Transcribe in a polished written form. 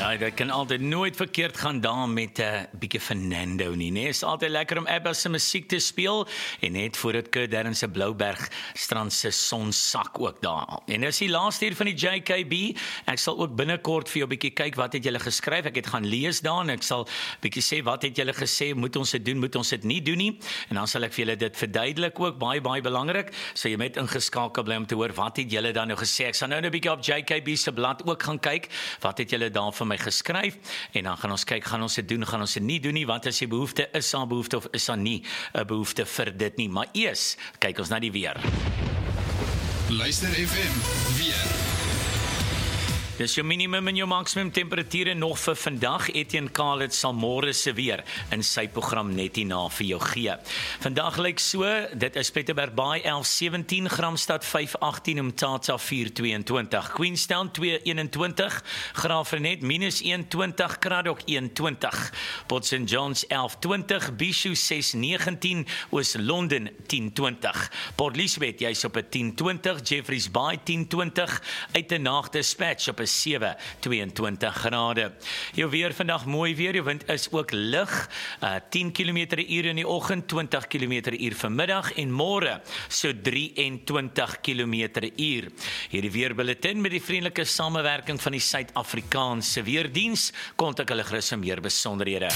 Ja, dat kan altyd nooit verkeerd gaan daar met 'n bietjie Fernando nie, nee. Is altyd lekker om Abba se musiek te speel en net voor dit Kurt Darren se Blouberg strand se sonsak ook daar. En dis die laaste hier van die JKB. Ek sal ook binnekort vir jou 'n bietjie kyk wat het julle geskryf. Ek het gaan lees daar en ek sal bietjie sê wat het julle gesê, moet ons dit doen, moet ons dit nie doen nie. En dan sal ek vir julle dit verduidelik ook, baie belangrik. So jy met ingeskakel bly om te hoor wat het julle dan nou gesê. Ek sal nou 'n bietjie op JKB se blad ook gaan kyk. Wat het julle daar vir my geskryf? En dan gaan ons kyk, gaan ons dit doen, gaan ons dit nie doen nie, wat is die behoefte, is daar behoefte of is daar nie 'n behoefte vir dit nie. Maar eers kyk ons na die weer. Luister FM weer. Dis jou minimum en jou maksimum temperature nog vir vandag. Etienne Khalid sal môre se weer in sy program net hierna vir jou gee. Vandag lyk so, dit is Pietermaritzburg 11:17, Gramstad 5:18, Umtata 4:22, Queenstown 2:21, Graafrenet -21, Kraddock 1:20, Port St Johns 11:20, Bishu 6:19, Oos-London 10:20, Port Elizabeth jy's op 'n 10:20, Jeffreys Bay 10:20, Uitenhage Dispatch op 7:22 grade. Jou weer vandag mooi weer, jou wind is ook lig, 10 km/h in die oggend, 20 km/h vanmiddag en môre so 23 km/h. Hierdie weerbulletin met die vriendelike samewerking van die Suid-Afrikaanse Weerdiens, kontak hulle gerus vir meer besonderhede.